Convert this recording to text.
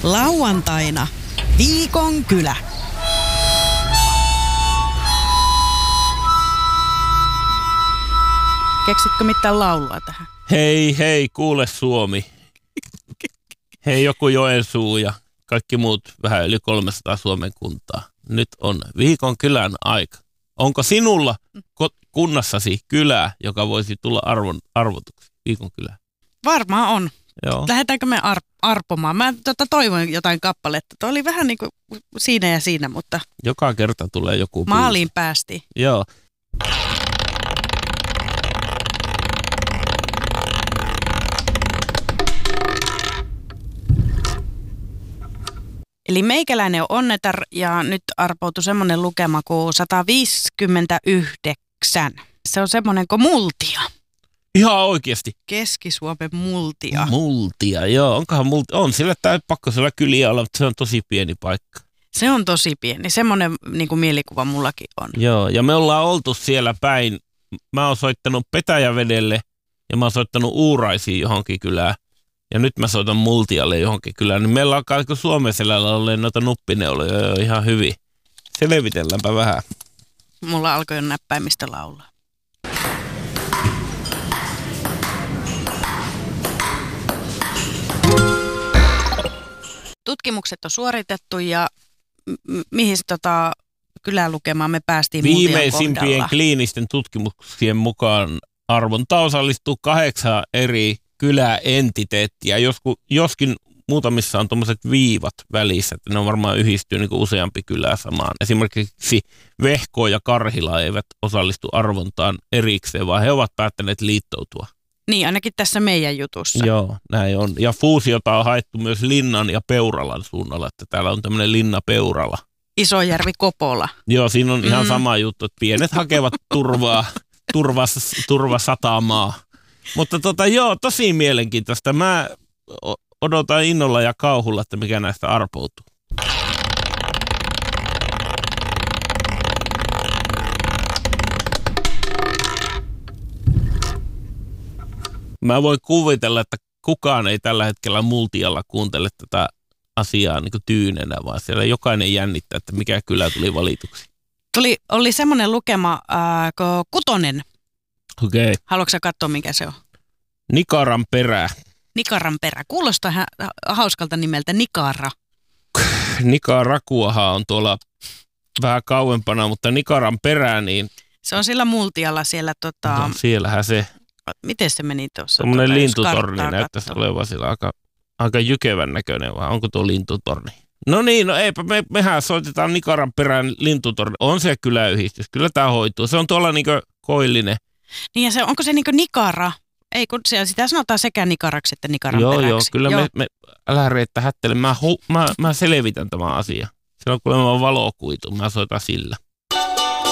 Lauantaina Viikon kylä. Keksitkö mitään laulua tähän? Hei, hei, kuule Suomi. Hei joku Joensuu ja kaikki muut vähän yli 300 Suomen kuntaa. Nyt on Viikon kylän aika. Onko sinulla kunnassasi kylää, joka voisi tulla arvotuksi? Viikon kylä. Varmaan on. Joo. Lähdetäänkö me arpomaan? Mä toivon jotain kappaletta. Tuo oli vähän niin kuin siinä ja siinä, mutta Joka kerta tulee joku maaliin päästiin. Joo. Eli meikäläinen on onnetar ja nyt arpoutui semmoinen lukema kuin 159. Se on semmoinen kuin multia. Ihan oikeasti. Keski-Suomen multia. Multia, joo. Onkohan multia? On sillä pakko siellä kyliä olla, mutta se on tosi pieni paikka. Se on tosi pieni. Semmoinen niin kuin mielikuva mullakin on. Joo, ja me ollaan oltu siellä päin. Mä oon soittanut Petäjävedelle ja mä oon soittanut Uuraisiin johonkin kylään. Ja nyt mä soitan Multialle johonkin kylään. Niin meillä alkaa Suomenselällä olleen noita nuppineuloja jo ihan hyvin. Selvitelläänpä vähän. Mulla alkoi jo näppäimistä laulaa. Tutkimukset on suoritettu ja mihin kylän lukemaan me päästiin Multian Viimeisimpien kohdalla. kliinisten tutkimuksien mukaan arvonta osallistuu 8 eri kyläentiteettiä. Joskin muutamissa on tuommoiset viivat välissä, että ne on varmaan yhdistyy niin kuin useampi kylää samaan. Esimerkiksi Vehko ja Karhila eivät osallistu arvontaan erikseen, vaan he ovat päättäneet liittoutua. Niin, ainakin tässä meidän jutussa. Joo, näin on. Ja fuusiota on haettu myös Linnan ja Peuralan suunnalla, että täällä on tämmöinen Linna-Peurala. Isojärvi-Kopola. Joo, siinä on ihan sama juttu, että pienet hakevat turvasatamaa. Mutta joo, tosi mielenkiintoista. Mä odotan innolla ja kauhulla, että mikä näistä arpoutuu. Mä voin kuvitella, että kukaan ei tällä hetkellä Multialla kuuntele tätä asiaa niin kuin tyynenä, vaan siellä jokainen jännittää, että mikä kylä tuli valituksi. Oli semmoinen lukema kuin 6. Okei. Okay. Haluatko sä katsoa, mikä se on? Nikaran perä. Nikaran perä. Kuulostaa hauskalta nimeltä Nikara. Nikarakuahan on tuolla vähän kauempana, mutta Nikaran perä, niin se on sillä Multialla siellä no, siellähän se. Miten se meni tuossa? Semmoinen lintutorni näyttäisi olevan sillä aika jykevän näköinen, vai onko tuo lintutorni? No niin, no eipä, mehän soitetaan Nikaran perään lintutorni. On se kyläyhdistys, kyllä tämä hoituu. Se on tuolla niinkö Koillinen. Niin ja se, onko se niinkö Nikara? Ei, kun sitä sanotaan sekä Nikaraksi että Nikaran peräksi. Joo, kyllä me älä reittää hättele. Mä selvitän tämän asian. Siellä on kuulemma valokuitu, mä soitan sillä.